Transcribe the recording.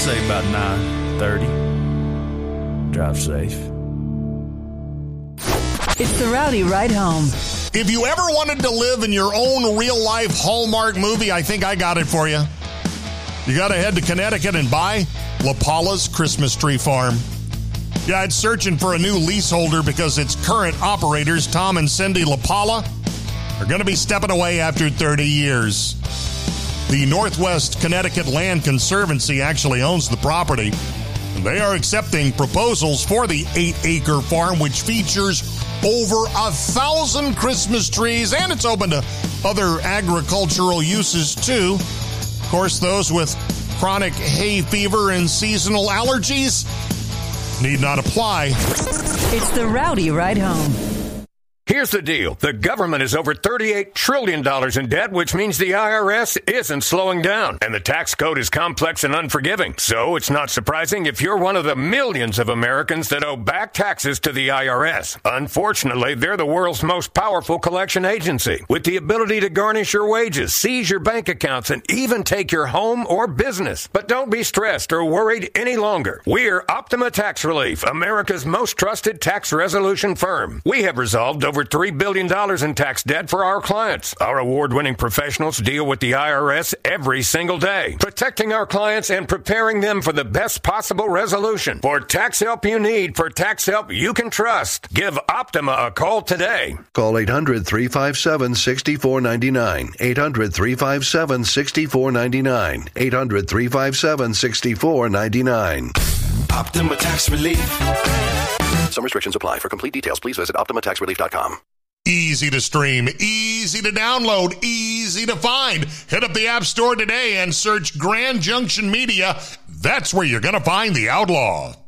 say about 9:30. Drive safe. It's the Rowdy Ride Home. If you ever wanted to live in your own real-life Hallmark movie, I think I got it for you. You got to head to Connecticut and buy La Paula's Christmas Tree Farm. Yeah, it's searching for a new leaseholder because its current operators, Tom and Cindy La Paula, are going to be stepping away after 30 years. The Northwest Connecticut Land Conservancy actually owns the property. They are accepting proposals for the 8-acre farm, which features over 1,000 Christmas trees, and it's open to other agricultural uses too. Of course, those with chronic hay fever and seasonal allergies need not apply. It's the Rowdy Ride Home. Here's the deal. The government is over $38 trillion in debt, which means the IRS isn't slowing down. And the tax code is complex and unforgiving. So it's not surprising if you're one of the millions of Americans that owe back taxes to the IRS. Unfortunately, they're the world's most powerful collection agency, with the ability to garnish your wages, seize your bank accounts, and even take your home or business. But don't be stressed or worried any longer. We're Optima Tax Relief, America's most trusted tax resolution firm. We have resolved over $3 billion in tax debt for our clients. Our award-winning professionals deal with the IRS every single day, protecting our clients and preparing them for the best possible resolution. For tax help you need, for tax help you can trust, give Optima a call today. Call 800-357-6499. 800-357-6499. 800-357-6499. Optima Tax Relief. Some restrictions apply. For complete details, please visit OptimaTaxRelief.com. Easy to stream, easy to download, easy to find. Hit up the App Store today and search Grand Junction Media. That's where you're going to find The Outlaw.